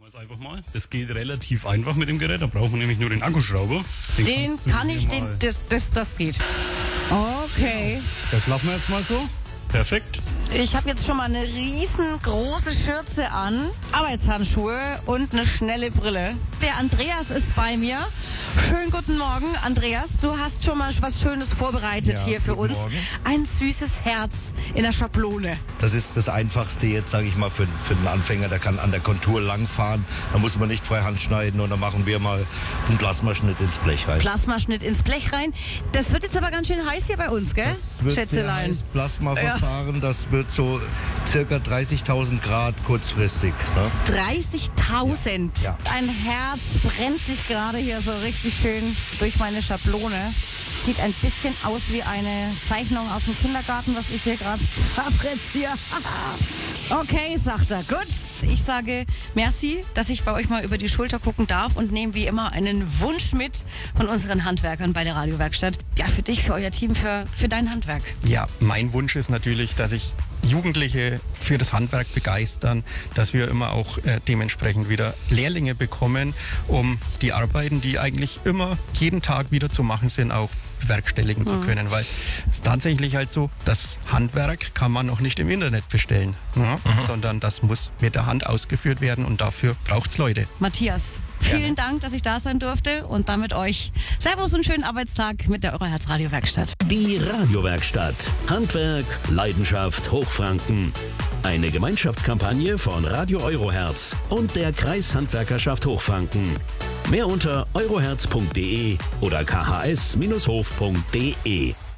es einfach mal. Das geht relativ einfach mit dem Gerät. Da brauchen wir nämlich nur den Akkuschrauber. Das geht. Okay. Das lassen wir jetzt mal so. Perfekt. Ich habe jetzt schon mal eine riesengroße Schürze an, Arbeitshandschuhe und eine schnelle Brille. Der Andreas ist bei mir. Schönen guten Morgen, Andreas. Du hast schon mal was Schönes vorbereitet hier für uns. Morgen. Ein süßes Herz in der Schablone. Das ist das Einfachste jetzt, sage ich mal, für einen Anfänger. Der kann an der Kontur langfahren. Da muss man nicht freihand schneiden und dann machen wir mal einen Plasmaschnitt ins Blech rein. Plasmaschnitt ins Blech rein. Das wird jetzt aber ganz schön heiß hier bei uns, gell? Das wird sehr Schätzelein. heiß, Plasmaverfahren. Das wird so circa 30.000 Grad kurzfristig. Ne? 30.000. Ja. Ein Herz brennt sich gerade hier so richtig schön durch meine Schablone. Sieht ein bisschen aus wie eine Zeichnung aus dem Kindergarten, was ich hier gerade fabriziere. Okay, sagt er. Gut. Ich sage merci, dass ich bei euch mal über die Schulter gucken darf und nehme wie immer einen Wunsch mit von unseren Handwerkern bei der Radiowerkstatt. Ja, für dich, für euer Team, für dein Handwerk. Ja, mein Wunsch ist natürlich, dass ich Jugendliche für das Handwerk begeistern, dass wir immer auch dementsprechend wieder Lehrlinge bekommen, um die Arbeiten, die eigentlich immer jeden Tag wieder zu machen sind, auch bewerkstelligen zu können, weil es ist tatsächlich halt so, das Handwerk kann man noch nicht im Internet bestellen, sondern das muss mit der Hand ausgeführt werden und dafür braucht es Leute. Matthias, vielen Dank, dass ich da sein durfte und damit euch Servus und schönen Arbeitstag mit der Euroherz Radiowerkstatt. Die Radiowerkstatt. Handwerk, Leidenschaft, Hochfranken. Eine Gemeinschaftskampagne von Radio Euroherz und der Kreishandwerkerschaft Hochfranken. Mehr unter euroherz.de oder khs-hof.de.